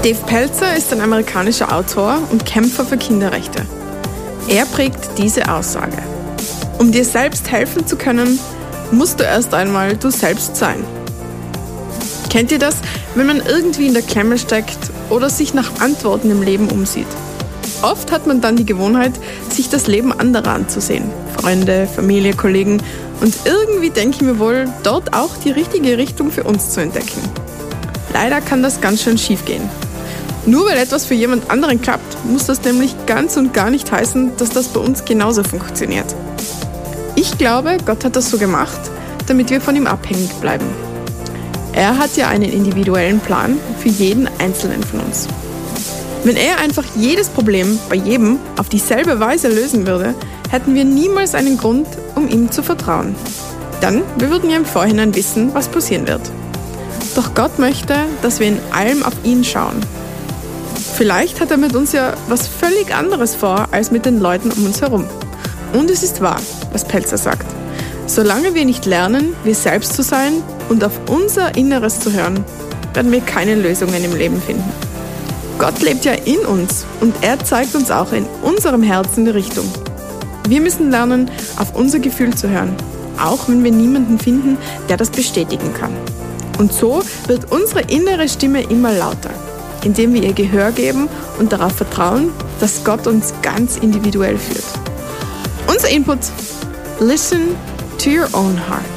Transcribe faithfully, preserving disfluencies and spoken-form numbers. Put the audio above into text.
Dave Pelzer ist ein amerikanischer Autor und Kämpfer für Kinderrechte. Er prägt diese Aussage: Um dir selbst helfen zu können, musst du erst einmal du selbst sein. Kennt ihr das, wenn man irgendwie in der Klemme steckt oder sich nach Antworten im Leben umsieht? Oft hat man dann die Gewohnheit, sich das Leben anderer anzusehen. Freunde, Familie, Kollegen. Und irgendwie denken wir wohl, dort auch die richtige Richtung für uns zu entdecken. Leider kann das ganz schön schief gehen. Nur weil etwas für jemand anderen klappt, muss das nämlich ganz und gar nicht heißen, dass das bei uns genauso funktioniert. Ich glaube, Gott hat das so gemacht, damit wir von ihm abhängig bleiben. Er hat ja einen individuellen Plan für jeden Einzelnen von uns. Wenn er einfach jedes Problem bei jedem auf dieselbe Weise lösen würde, hätten wir niemals einen Grund, um ihm zu vertrauen. Dann, wir würden ja im Vorhinein wissen, was passieren wird. Doch Gott möchte, dass wir in allem auf ihn schauen. Vielleicht hat er mit uns ja was völlig anderes vor, als mit den Leuten um uns herum. Und es ist wahr, was Pelzer sagt. Solange wir nicht lernen, wir selbst zu sein und auf unser Inneres zu hören, werden wir keine Lösungen im Leben finden. Gott lebt ja in uns und er zeigt uns auch in unserem Herzen die Richtung. Wir müssen lernen, auf unser Gefühl zu hören, auch wenn wir niemanden finden, der das bestätigen kann. Und so wird unsere innere Stimme immer lauter, indem wir ihr Gehör geben und darauf vertrauen, dass Gott uns ganz individuell führt. Unser Input: Listen to your own heart.